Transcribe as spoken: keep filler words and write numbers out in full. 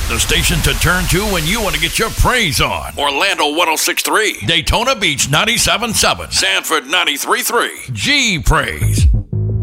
The station to turn to when you want to get your praise on. Orlando one oh six point three. Daytona Beach ninety-seven point seven. Sanford ninety-three point three. G Praise.